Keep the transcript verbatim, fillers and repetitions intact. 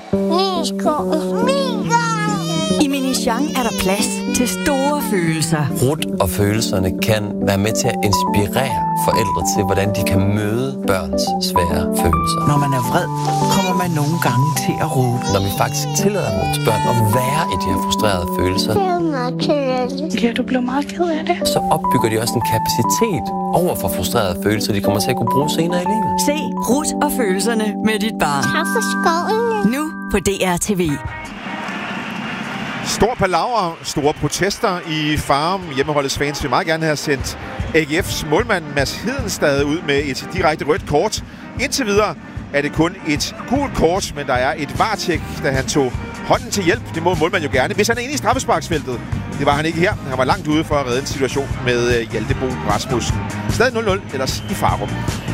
I Minichang er der plads til store følelser. Rut og følelserne kan være med til at inspirere forældre til, hvordan de kan møde børns svære følelser. Når man er vred, kommer man nogle gange til at råbe. Når vi faktisk tillader vores børn at være i de her frustrerede følelser, ja, du blev meget ked af det. Så opbygger de også en kapacitet over for frustrerede følelser, de kommer til at kunne bruge senere i livet. Se Rut og følelserne med dit barn. Tak for skoven. Nu på D R T V. Stor palaver, store protester i Farum. Hjemmeholdets fans vil meget gerne have sendt A G F's målmand Mads Hedenstad ud med et direkte rødt kort. Indtil videre er det kun et gult kort, men der er et varetjek, da han tog hånden til hjælp. Det må målmand jo gerne, hvis han er inde i straffesparksfeltet. Det var han ikke her. Han var langt ude for at redde en situation med Hjalte Bo Rasmussen. Stadig nul nul ellers i Farum.